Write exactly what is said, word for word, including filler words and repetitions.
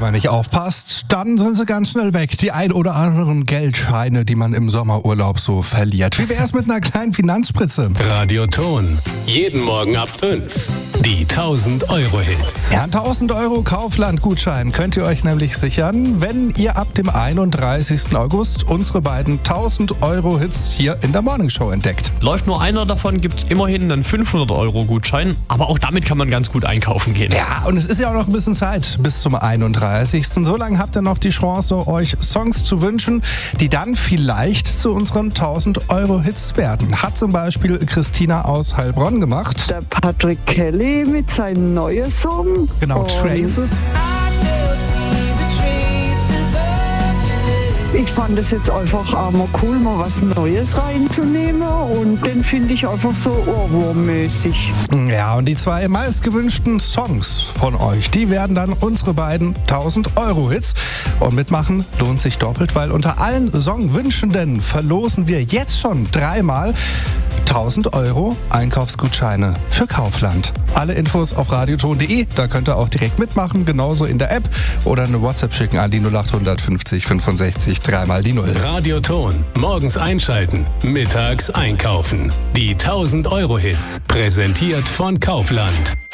man nicht aufpasst, dann sind sie ganz schnell weg. Die ein oder anderen Geldscheine, die man im Sommerurlaub so verliert. Wie wär's mit einer kleinen Finanzspritze? Radioton. Jeden Morgen ab fünf. Die tausend Euro Hits. Ja, einen tausend Euro Kaufland-Gutschein könnt ihr euch nämlich sichern, wenn ihr ab dem einunddreißigsten August unsere beiden tausend Euro Hits hier in der Morning Show entdeckt. Läuft nur einer davon, gibt's immerhin einen fünfhundert Euro Gutschein. Aber auch damit kann man ganz gut einkaufen gehen. Ja, und es ist ja auch noch ein bisschen Zeit bis zum einunddreißigsten So lange habt ihr noch die Chance, euch Songs zu wünschen, die dann vielleicht zu unseren tausend Euro Hits werden. Hat zum Beispiel Christina aus Heilbronn gemacht. Der Patrick Kelly mit seinem neuen Song. Genau, Traces. Ich fand es jetzt einfach einmal cool, mal was Neues reinzunehmen, und den finde ich einfach so ohrwurmmäßig. Ja, und die zwei meistgewünschten Songs von euch, die werden dann unsere beiden tausend Euro Hits. Und mitmachen lohnt sich doppelt, weil unter allen Songwünschenden verlosen wir jetzt schon dreimal tausend Euro Einkaufsgutscheine für Kaufland. Alle Infos auf radioton punkt de, da könnt ihr auch direkt mitmachen, genauso in der App, oder eine WhatsApp schicken an die null acht fünfzig fünfundsechzig dreimal die Null. Radioton. Morgens einschalten, mittags einkaufen. Die tausend Euro Hits. Präsentiert von Kaufland.